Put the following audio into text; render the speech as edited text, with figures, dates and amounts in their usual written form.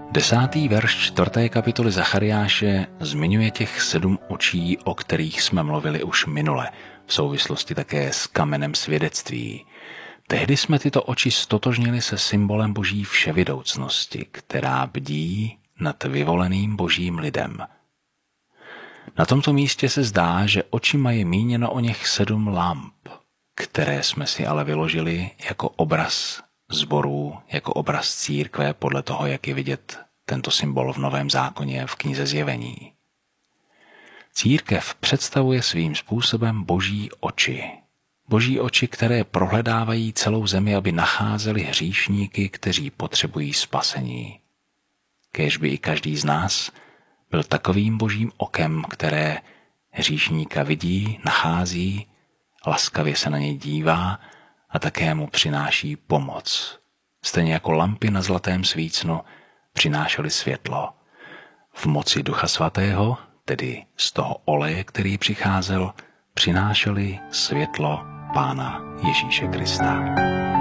10. verš 4. kapitoly Zachariáše zmiňuje těch 7 očí, o kterých jsme mluvili už minule, v souvislosti také s kamenem svědectví. Tehdy jsme tyto oči stotožnili se symbolem boží vševidoucnosti, která bdí nad vyvoleným božím lidem. Na tomto místě se zdá, že očima je míněno o něch 7 lamp, které jsme si ale vyložili jako obraz sborů, jako obraz církve, podle toho, jak je vidět tento symbol v Novém zákoně v knize Zjevení. Církev představuje svým způsobem boží oči. Boží oči, které prohledávají celou zemi, aby nacházeli hříšníky, kteří potřebují spasení. Kéž by i každý z nás byl takovým božím okem, které hříšníka vidí, nachází, laskavě se na něj dívá a také mu přináší pomoc. Stejně jako lampy na zlatém svícnu přinášely světlo. V moci Ducha Svatého, tedy z toho oleje, který přicházel, přinášeli světlo Pána Ježíše Krista.